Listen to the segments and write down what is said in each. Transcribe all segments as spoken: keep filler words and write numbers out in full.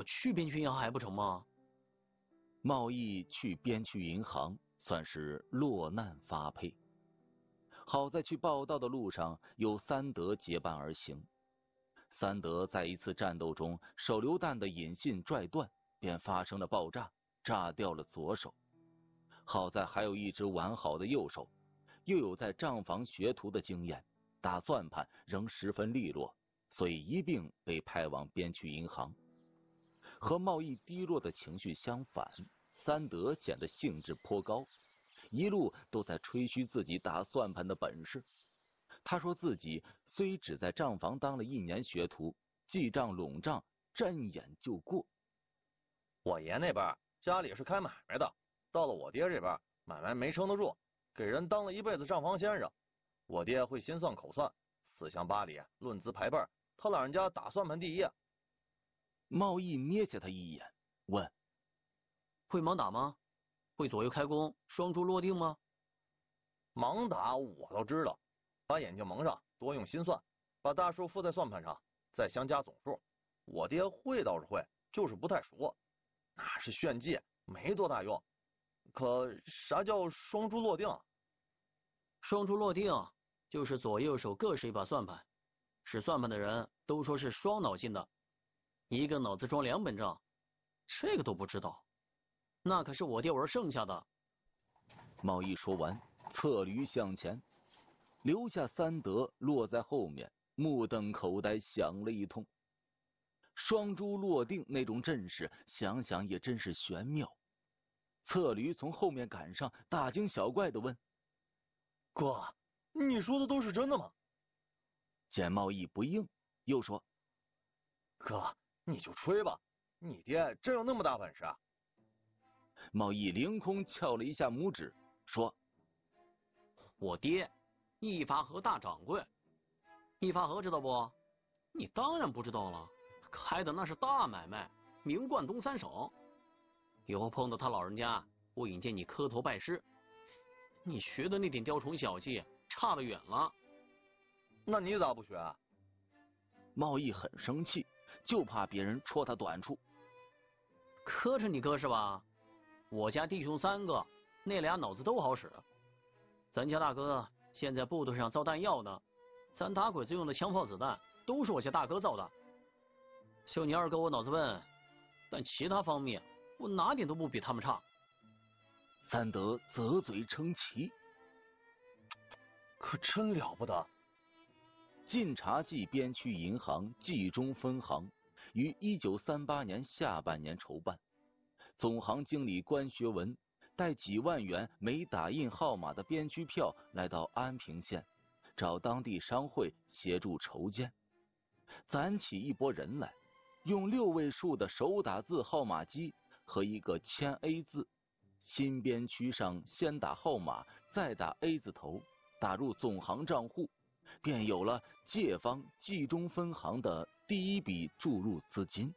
去边区银行还不成吗？ 贸易去边区银行算是落难发配。好在去报道的路上有三德结伴而行。三德在一次战斗中，手榴弹的引信拽断，便发生了爆炸，炸掉了左手。好在还有一只完好的右手，又有在账房学徒的经验，打算盘仍十分利落，所以一并被派往边区银行。和贸易低落的情绪相反，三德显得兴致颇高，一路都在吹嘘自己打算盘的本事。他说自己虽只在账房当了一年学徒，记账拢账沾眼就过。 我爷那边家里是开买卖的，到了我爹这边买卖没撑得住，给人当了一辈子账房先生。我爹会心算口算，四乡八里论资排辈，他老人家打算盘第一。 贸易瞥下他一眼，问： 会盲打吗？会左右开弓，双珠落定吗？ 盲打我都知道，把眼睛蒙上，多用心算，把大数附在算盘上，再相加总数。我爹会倒是会，就是不太熟，那是炫技，没多大用。可啥叫双珠落定？ 双珠落定就是左右手各使一把算盘，使算盘的人都说是双脑筋的，一个脑子装两本账，这个都不知道，那可是我爹玩剩下的。 贸易说完，策驴向前，留下三德落在后面，目瞪口呆，想了一通。双珠落定那种阵势，想想也真是玄妙。策驴从后面赶上，大惊小怪地问： 哥，你说的都是真的吗？ 见贸易不应，又说： 哥，你就吹吧，你爹真有那么大本事啊？ 贸易凌空翘了一下拇指，说： 我爹一发河大掌柜，一发河知道不？你当然不知道了，开的那是大买卖，名冠东三省。以后碰到他老人家，不引荐你磕头拜师。你学的那点雕虫小技差得远了。 那你咋不学啊？ 贸易很生气，就怕别人戳他短处。 磕碜你哥是吧？我家弟兄三个，那俩脑子都好使。咱家大哥现在部队上造弹药呢，咱打鬼子用的枪炮子弹都是我家大哥造的。就你二哥我脑子笨，但其他方面我哪点都不比他们差。 三德啧嘴称奇， 可真了不得。 晋察冀边区银行冀中分行于一九三八年下半年筹办，总行经理关学文带几万元没打印号码的边区票来到安平县，找当地商会协助筹建，攒起一拨人来，用六位数的手打字号码机和一个铅 A 字，新边区上先打号码，再打 A 字头，打入总行账户，便有了界方冀中分行的第一笔注入资金。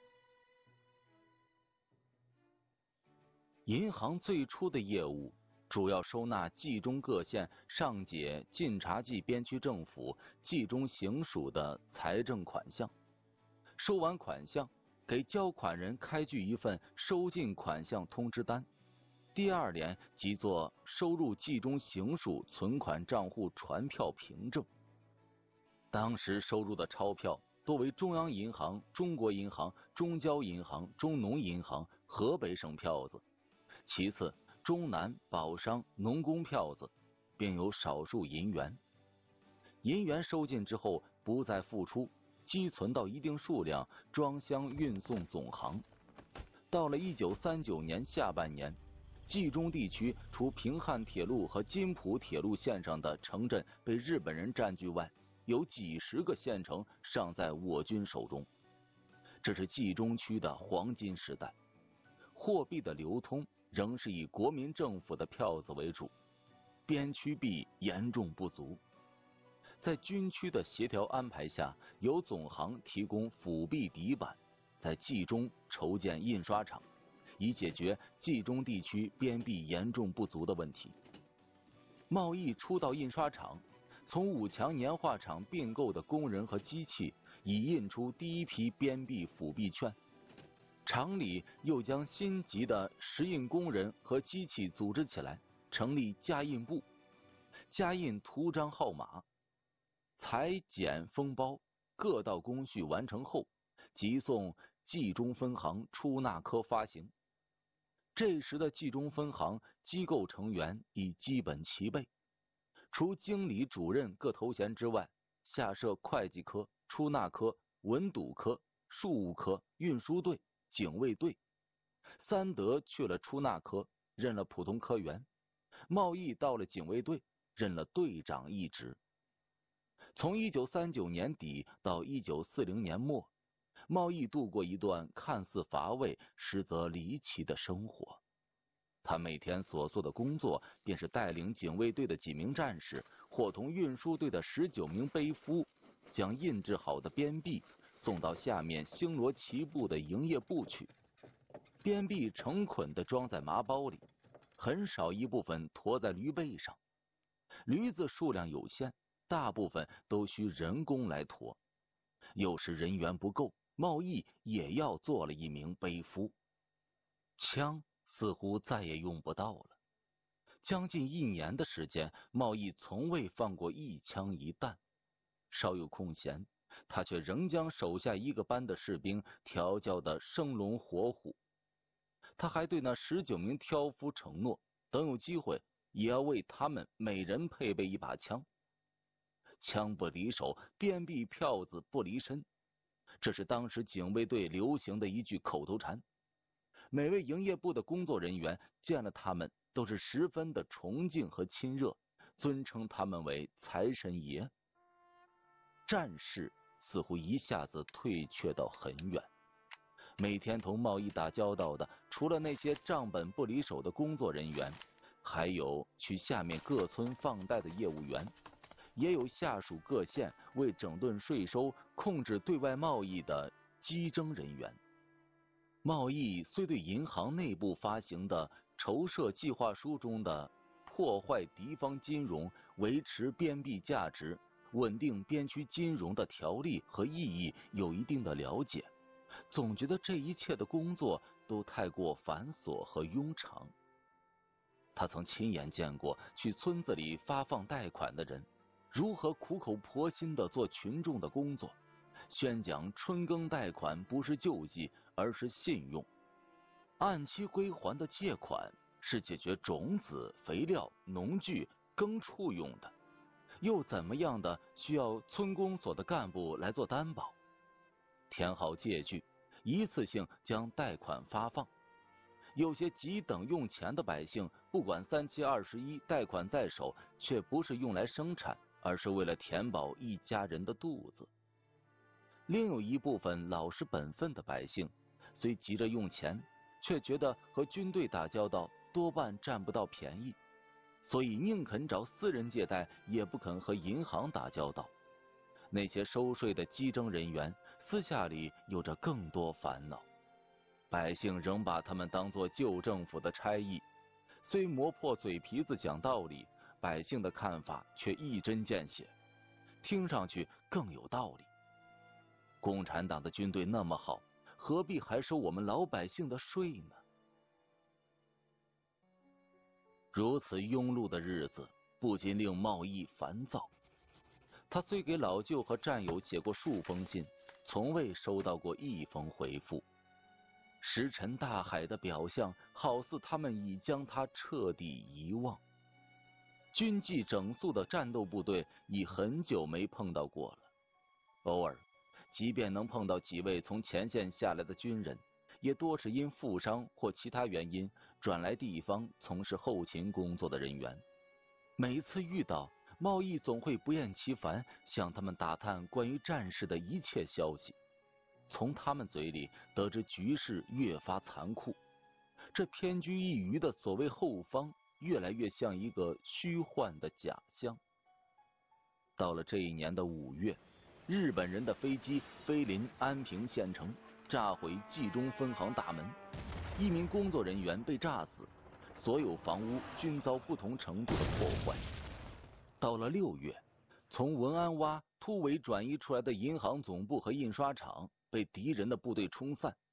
银行最初的业务主要收纳冀中各县上解晋察冀边区政府冀中行署的财政款项，收完款项，给交款人开具一份收进款项通知单，第二年即作收入冀中行署存款账户传票凭证。当时收入的钞票多为中央银行、中国银行、中交银行、中农银行、河北省票子，其次中南、宝商、农工票子，并有少数银元。银元收进之后不再付出，积存到一定数量，装箱运送总行。到了一九三九年下半年，冀中地区除平汉铁路和津浦铁路线上的城镇被日本人占据外，有几十个县城尚在我军手中。这是冀中区的黄金时代，货币的流通仍是以国民政府的票子为主，边区币严重不足。在军区的协调安排下，由总行提供辅币底板，在冀中筹建印刷厂，以解决冀中地区边币严重不足的问题。贸易初到印刷厂，从五强年画厂并购的工人和机器，已印出第一批边币辅币券。 厂里又将新级的石印工人和机器组织起来，成立加印部，加印图章号码。裁剪封包各道工序完成后，即送冀中分行出纳科发行。这时的冀中分行机构成员已基本齐备，除经理、主任各头衔之外，下设会计科、出纳科、文赌科、庶务科、运输队、警卫队。三德去了出纳科，任了普通科员；贸易到了警卫队，任了队长一职。从一九三九年底到一九四零年末，贸易度过一段看似乏味，实则离奇的生活。他每天所做的工作，便是带领警卫队的几名战士，伙同运输队的十九名背夫，将印制好的边币送到下面星罗棋布的营业部去。边币成捆地装在麻包里，很少一部分驮在驴背上。驴子数量有限，大部分都需人工来驮。有时人员不够，贸易也要做了一名背夫。枪似乎再也用不到了。将近一年的时间，贸易从未放过一枪一弹。稍有空闲，他却仍将手下一个班的士兵调教得生龙活虎。他还对那十九名挑夫承诺，等有机会也要为他们每人配备一把枪。枪不离手，鞭臂票子不离身，这是当时警卫队流行的一句口头禅。每位营业部的工作人员见了他们都是十分的崇敬和亲热，尊称他们为财神爷。战事似乎一下子退却到很远，每天同贸易打交道的，除了那些账本不离手的工作人员，还有去下面各村放贷的业务员，也有下属各县为整顿税收、控制对外贸易的稽征人员。贸易虽对银行内部发行的筹设计划书中的破坏敌方金融、维持边币价值、稳定边区金融的条例和意义有一定的了解，总觉得这一切的工作都太过繁琐和庸常。他曾亲眼见过去村子里发放贷款的人如何苦口婆心地做群众的工作，宣讲春耕贷款不是救济，而是信用。按期归还的借款是解决种子、肥料、农具、耕畜用的，又怎么样的需要村公所的干部来做担保？填好借据，一次性将贷款发放。有些急等用钱的百姓，不管三七二十一，贷款在手，却不是用来生产，而是为了填饱一家人的肚子。另有一部分老实本分的百姓，虽急着用钱，却觉得和军队打交道多半占不到便宜，所以宁肯找私人借贷，也不肯和银行打交道。那些收税的稽征人员，私下里有着更多烦恼。百姓仍把他们当作旧政府的差役，虽磨破嘴皮子讲道理，百姓的看法却一针见血，听上去更有道理。共产党的军队那么好，何必还收我们老百姓的税呢？如此庸碌的日子，不禁令贸易烦躁。他虽给老舅和战友写过数封信，从未收到过一封回复。石沉大海的表象，好似他们已将他彻底遗忘。军纪整肃的战斗部队已很久没碰到过了。偶尔，即便能碰到几位从前线下来的军人，也多是因负伤或其他原因转来地方从事后勤工作的人员。每次遇到，贸易总会不厌其烦向他们打探关于战事的一切消息，从他们嘴里得知局势越发残酷，这偏居一隅的所谓后方越来越像一个虚幻的假象。到了这一年的五月，日本人的飞机飞临安平县城，炸毁冀中分行大门，一名工作人员被炸死，所有房屋均遭不同程度的破坏。到了六月，从文安洼突围转移出来的银行总部和印刷厂被敌人的部队冲散，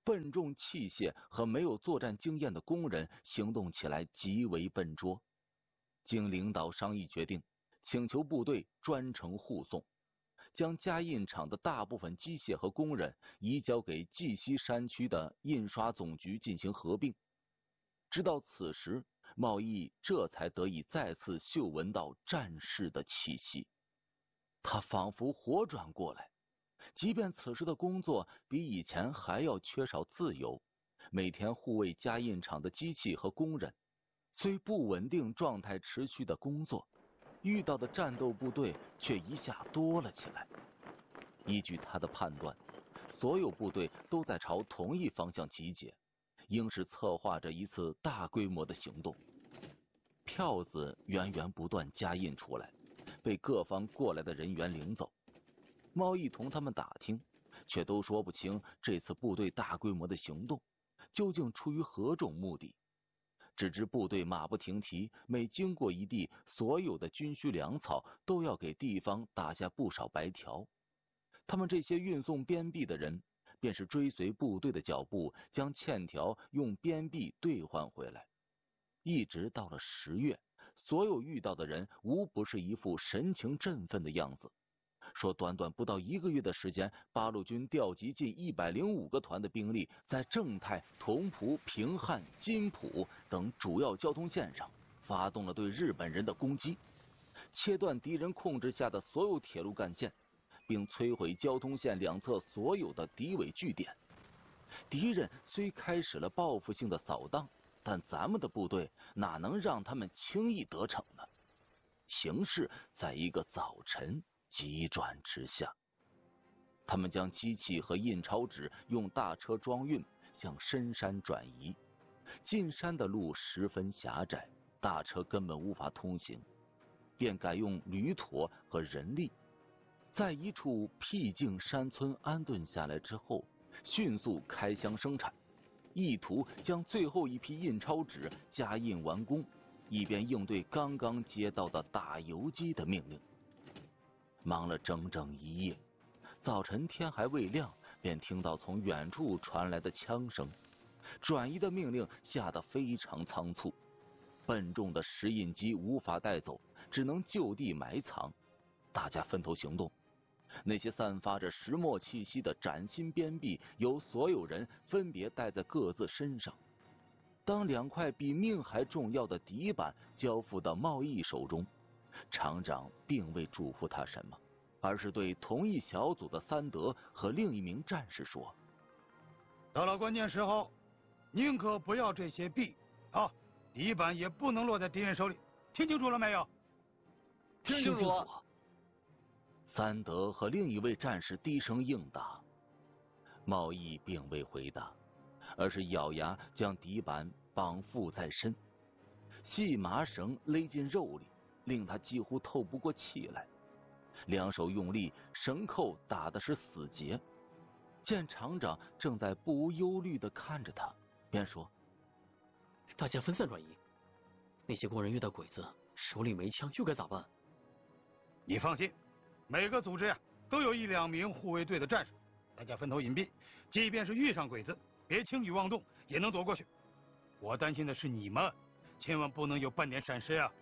笨重器械和没有作战经验的工人行动起来极为笨拙。经领导商议决定，请求部队专程护送，将加印厂的大部分机械和工人移交给绩溪山区的印刷总局进行合并。直到此时，茂义这才得以再次嗅闻到战士的气息。他仿佛活转过来，即便此时的工作比以前还要缺少自由，每天护卫加印厂的机器和工人，虽不稳定状态持续的工作，遇到的战斗部队却一下多了起来。依据他的判断，所有部队都在朝同一方向集结，应是策划着一次大规模的行动。票子源源不断加印出来，被各方过来的人员领走。茂义同他们打听，却都说不清这次部队大规模的行动究竟出于何种目的。只知部队马不停蹄，每经过一地，所有的军需粮草都要给地方打下不少白条。他们这些运送边币的人，便是追随部队的脚步，将欠条用边币兑换回来。一直到了十月，所有遇到的人无不是一副神情振奋的样子，说短短不到一个月的时间，八路军调集近一百零五个团的兵力，在正太、同蒲、平汉、金浦等主要交通线上发动了对日本人的攻击，切断敌人控制下的所有铁路干线，并摧毁交通线两侧所有的敌伪据点。敌人虽开始了报复性的扫荡，但咱们的部队哪能让他们轻易得逞呢？形势在一个早晨急转直下，他们将机器和印钞纸用大车装运，向深山转移。进山的路十分狭窄，大车根本无法通行，便改用驴驼和人力。在一处僻静山村安顿下来之后，迅速开箱生产，意图将最后一批印钞纸加印完工，以便应对刚刚接到的打游击的命令。忙了整整一夜，早晨天还未亮，便听到从远处传来的枪声。转移的命令下得非常仓促，笨重的石印机无法带走，只能就地埋藏。大家分头行动，那些散发着石墨气息的崭新边币由所有人分别带在各自身上。当两块比命还重要的底板交付到茂义手中，厂长并未嘱咐他什么，而是对同一小组的三德和另一名战士说： 到了关键时候，宁可不要这些币啊，底板也不能落在敌人手里，听清楚了没有？ 听清楚了。 三德和另一位战士低声应答。茂义并未回答，而是咬牙将底板绑缚在身，细麻绳勒进肉里，令他几乎透不过气来。两手用力，绳扣打的是死结。见厂长正在不无忧虑地看着他，便说： 大家分散转移，那些工人遇到鬼子手里没枪，又该咋办？ 你放心，每个组织呀、啊、都有一两名护卫队的战士，大家分头隐蔽，即便是遇上鬼子，别轻举妄动，也能躲过去。我担心的是你们，千万不能有半点闪失呀、啊。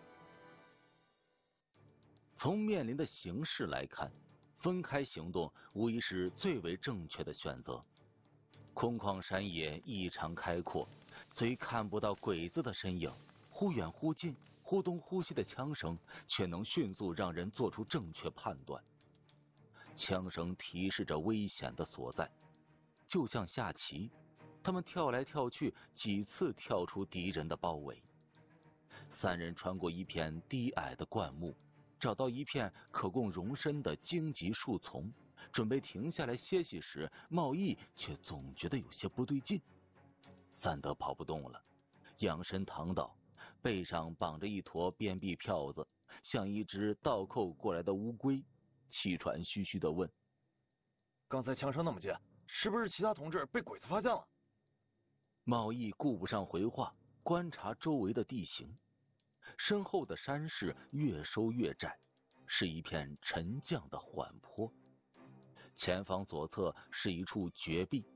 从面临的形势来看，分开行动无疑是最为正确的选择。空旷山野异常开阔，虽看不到鬼子的身影，忽远忽近，忽东忽西的枪声却能迅速让人做出正确判断。枪声提示着危险的所在，就像下棋，他们跳来跳去，几次跳出敌人的包围。三人穿过一片低矮的灌木，找到一片可供容身的荆棘树丛，准备停下来歇息时，茂义却总觉得有些不对劲。三德跑不动了，仰身躺倒，背上绑着一坨边币票子，像一只倒扣过来的乌龟，气喘吁吁地问： 刚才枪声那么近，是不是其他同志被鬼子发现了？ 茂义顾不上回话，观察周围的地形。身后的山势越收越窄，是一片沉降的缓坡。前方左侧是一处绝壁，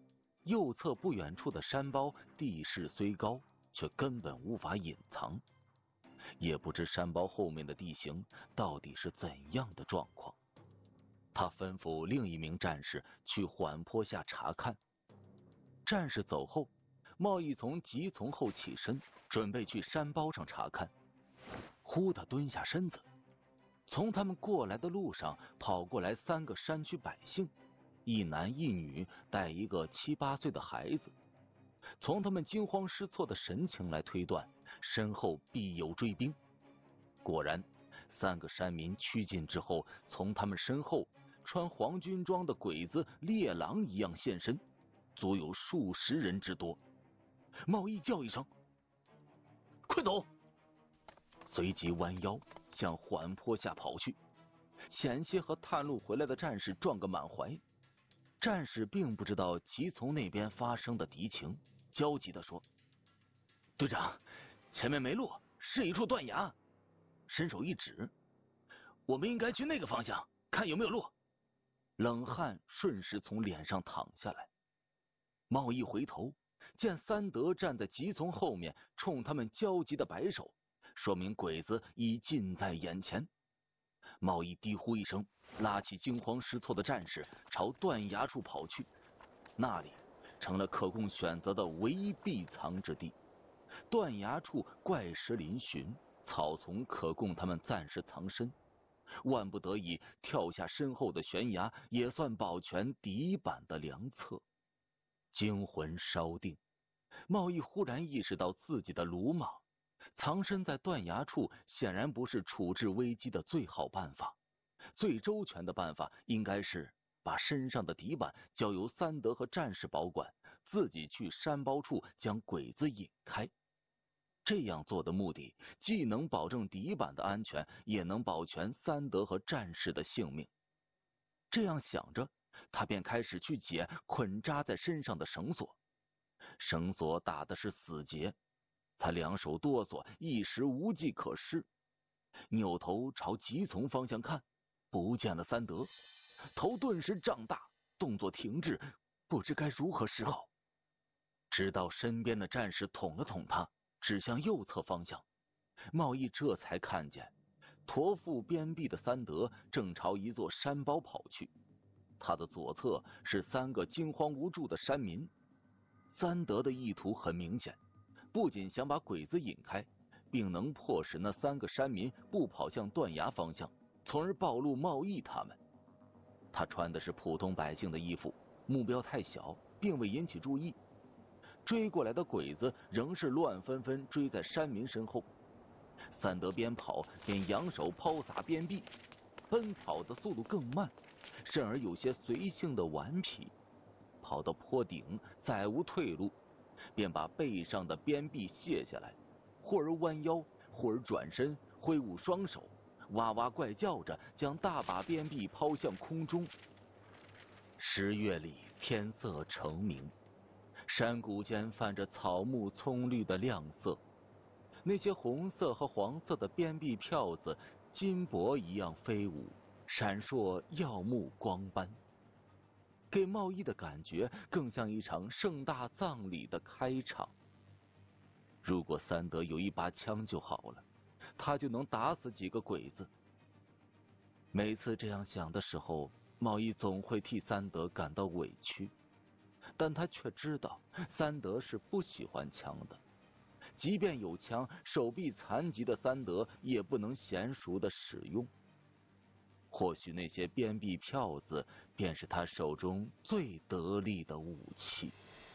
右侧不远处的山包地势虽高，却根本无法隐藏，也不知山包后面的地形到底是怎样的状况。他吩咐另一名战士去缓坡下查看。战士走后，贸易从急从后起身，准备去山包上查看。忽地蹲下身子，从他们过来的路上跑过来三个山区百姓，一男一女，带一个七八岁的孩子。从他们惊慌失措的神情来推断，身后必有追兵。果然，三个山民趋近之后，从他们身后穿黄军装的鬼子猎狼一样现身，足有数十人之多。贸易叫一声：“快走！”随即弯腰向缓坡下跑去，险些和探路回来的战士撞个满怀。战士并不知道急从那边发生的敌情，焦急地说：“队长，前面没路，是一处断崖。”伸手一指：“我们应该去那个方向，看有没有路。”冷汗瞬时从脸上淌下来。贸易回头，见三德站在急从后面，冲他们焦急的摆手，说明鬼子已近在眼前。贸易低呼一声，拉起惊慌失措的战士朝断崖处跑去。那里成了可供选择的唯一避藏之地。断崖处怪石嶙峋，草丛可供他们暂时藏身。万不得已跳下身后的悬崖，也算保全敌板的良策。惊魂稍定，贸易忽然意识到自己的鲁莽，藏身在断崖处显然不是处置危机的最好办法。最周全的办法应该是把身上的敌板交由三德和战士保管，自己去山包处将鬼子引开。这样做的目的，既能保证敌板的安全，也能保全三德和战士的性命。这样想着，他便开始去解捆扎在身上的绳索。绳索打的是死结，他两手哆嗦，一时无计可施。扭头朝急从方向看，不见了三德，头顿时胀大，动作停滞，不知该如何是好。直到身边的战士捅了捅他，指向右侧方向，贸易这才看见驼负鞭臂的三德正朝一座山包跑去。他的左侧是三个惊慌无助的山民。三德的意图很明显，不仅想把鬼子引开，并能迫使那三个山民不跑向断崖方向，从而暴露贸易他们。他穿的是普通百姓的衣服，目标太小，并未引起注意。追过来的鬼子仍是乱纷纷追在山民身后。三德边跑边扬手抛洒鞭臂，奔跑的速度更慢，甚而有些随性的顽皮。跑到坡顶再无退路，便把背上的鞭臂卸下来，或而弯腰，或而转身，挥舞双手，哇哇怪叫着将大把鞭臂抛向空中。十月里天色澄明，山谷间泛着草木葱绿的亮色，那些红色和黄色的鞭臂票子金箔一样飞舞，闪烁耀目光斑，给贸易的感觉更像一场盛大葬礼的开场。如果三德有一把枪就好了，他就能打死几个鬼子。每次这样想的时候，贸易总会替三德感到委屈，但他却知道三德是不喜欢枪的，即便有枪，手臂残疾的三德也不能娴熟的使用。或许那些鞭臂票子便是他手中最得力的武器。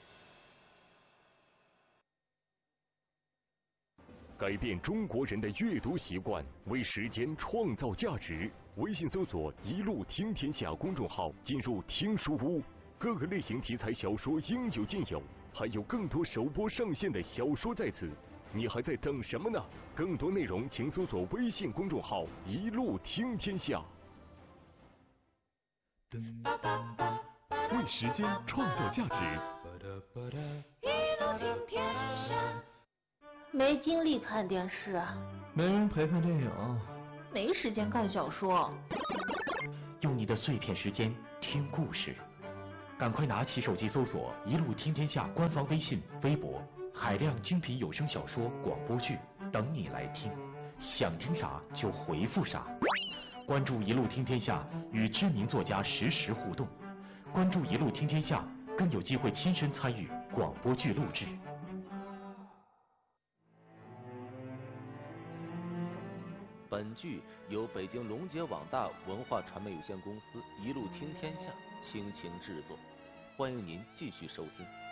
改变中国人的阅读习惯，为时间创造价值。微信搜索“一路听天下”公众号，进入听书屋，各个类型题材小说应有尽有，还有更多首播上线的小说在此，你还在等什么呢？更多内容请搜索微信公众号“一路听天下”。为时间创造价值。 一路听天下。没精力看电视， 没人陪看电影， 没时间看小说。 用你的碎片时间听故事， 赶快拿起手机搜索“一路听天下”官方微信、微博，海量精品有声小说、广播剧等你来听，想听啥就回复啥。关注“一路听天下”，与知名作家实时互动。关注“一路听天下”，更有机会亲身参与广播剧录制。 本剧由北京龙杰网大文化传媒有限公司“一路听天下”倾情制作，欢迎您继续收听。